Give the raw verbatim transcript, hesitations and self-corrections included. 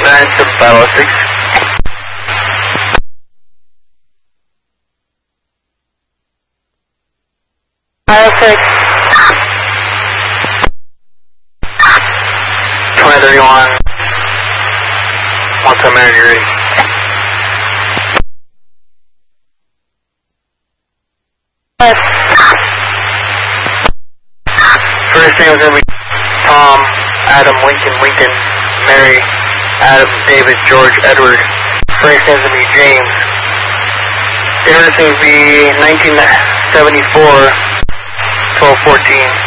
nine seven five oh six. five oh six. twenty thirty-one. One time minute, you're ready. First name is going to be Tom, Adam, Lincoln, Lincoln, Mary, Adam, David, George, Edward. First name is going to be James. First name is going to be nineteen seventy-four, twelve fourteen.